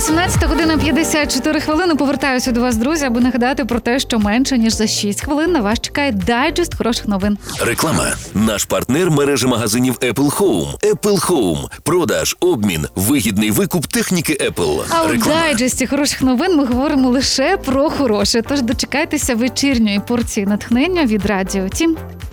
18:54. Повертаюся до вас, друзі, аби нагадати про те, що менше ніж за 6 хвилин на вас чекає дайджест хороших новин. Реклама. Наш партнер – мережа магазинів Apple Home. Apple Home. Продаж, обмін, вигідний викуп техніки Apple. А у дайджесті хороших новин ми говоримо лише про хороше. Тож дочекайтеся вечірньої порції натхнення від Радіо Тім.